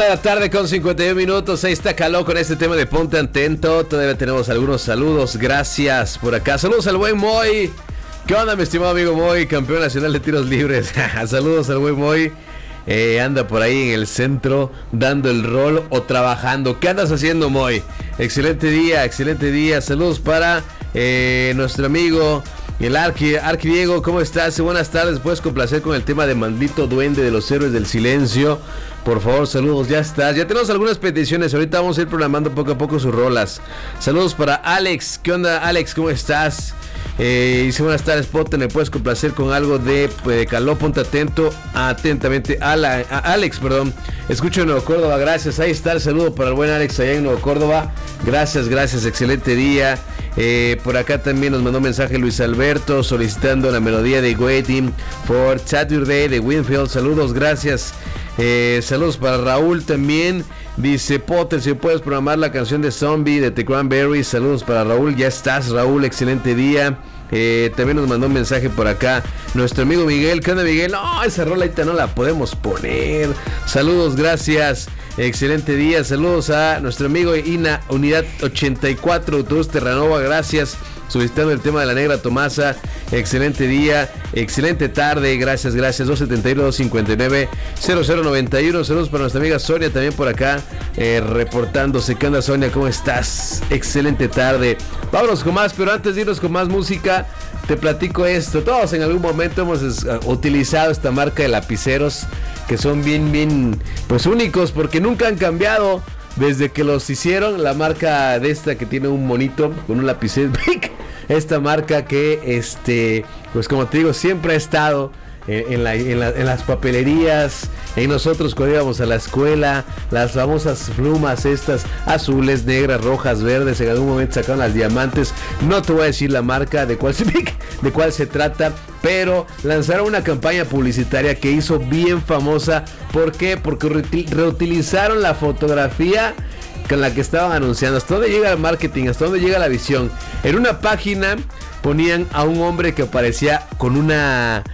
1 de la tarde con 51 minutos. Ahí está Caló con este tema de Ponte Atento. Todavía tenemos algunos saludos. Gracias por acá. Saludos al buen Moy. ¿Qué onda, mi estimado amigo Moy? Campeón nacional de tiros libres. Saludos al buen Moy. Anda por ahí en el centro dando el rol o trabajando. ¿Qué andas haciendo, Moy? Excelente día, excelente día. Saludos para nuestro amigo el Arqui Diego. ¿Cómo estás? Buenas tardes. ¿Puedes complacer con el tema de Maldito Duende de los Héroes del Silencio? Por favor, saludos. Ya estás. Ya tenemos algunas peticiones. Ahorita vamos a ir programando poco a poco sus rolas. Saludos para Alex. ¿Qué onda, Alex? ¿Cómo estás? Dice buenas tardes, Pote. ¿Me puedes complacer con algo de Caló? Ponte atento. Atentamente a Alex, perdón. Escucho en Nuevo Córdoba, gracias. Ahí está el saludo para el buen Alex allá en Nuevo Córdoba. Gracias, gracias, excelente día. Por acá también nos mandó un mensaje Luis Alberto solicitando la melodía de Waiting for Saturday de Winfield. Saludos, gracias. Saludos para Raúl también. Dice Potter, si puedes programar la canción de Zombie de The Cranberries. Saludos para Raúl, ya estás, Raúl, excelente día. También nos mandó un mensaje por acá nuestro amigo Miguel. ¿Qué onda, Miguel? No, esa rola ahorita no la podemos poner. Saludos, gracias. Excelente día. Saludos a nuestro amigo Ina, Unidad 84, Autobús Terranova. Gracias. Solicitando el tema de la Negra Tomasa. Excelente día, excelente tarde. Gracias, gracias. 271-259-0091. Saludos para nuestra amiga Sonia también por acá reportándose. ¿Qué onda, Sonia? ¿Cómo estás? Excelente tarde. Vámonos con más, pero antes de irnos con más música, te platico esto. Todos en algún momento hemos utilizado esta marca de lapiceros que son bien, pues únicos porque nunca han cambiado. Desde que los hicieron, la marca de esta que tiene un monito con un lapicero, esta marca que pues como te digo, siempre ha estado en las papelerías, en nosotros cuando íbamos a la escuela, las famosas plumas estas azules, negras, rojas, verdes. En algún momento sacaron las diamantes. No te voy a decir la marca de cuál se trata, pero lanzaron una campaña publicitaria que hizo bien famosa. ¿Por qué? Porque reutilizaron la fotografía con la que estaban anunciando. ¿Hasta dónde llega el marketing? ¿Hasta dónde llega la visión? En una página ponían a un hombre que aparecía con una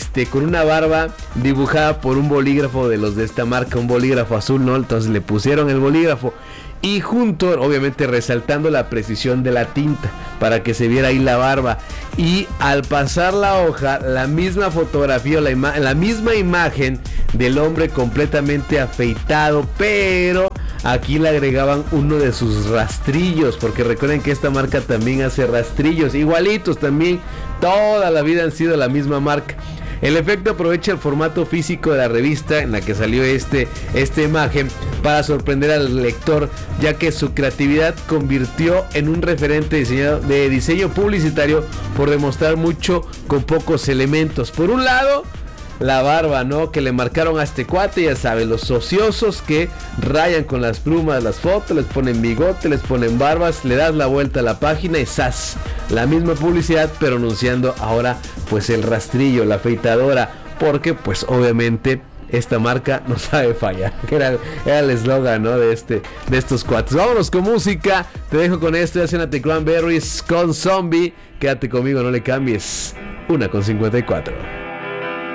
barba dibujada por un bolígrafo de los de esta marca, un bolígrafo azul, ¿no? Entonces le pusieron el bolígrafo y junto, obviamente resaltando la precisión de la tinta para que se viera ahí la barba. Y al pasar la hoja, la misma fotografía, la misma imagen del hombre completamente afeitado, pero aquí le agregaban uno de sus rastrillos, porque recuerden que esta marca también hace rastrillos igualitos también. Toda la vida han sido la misma marca. El efecto aprovecha el formato físico de la revista en la que salió esta imagen para sorprender al lector, ya que su creatividad convirtió en un referente de diseño publicitario por demostrar mucho con pocos elementos. Por un lado, la barba, ¿no? Que le marcaron a este cuate, ya saben, los ociosos que rayan con las plumas las fotos, les ponen bigote, les ponen barbas, le das la vuelta a la página y ¡zas! La misma publicidad, pero anunciando ahora pues el rastrillo, la afeitadora, porque pues obviamente esta marca no sabe fallar. Era el eslogan, ¿no? de estos cuates. Vámonos con música. Te dejo con esto. Ya hacen a The Cranberries con Zombie. Quédate conmigo, no le cambies. 1:54.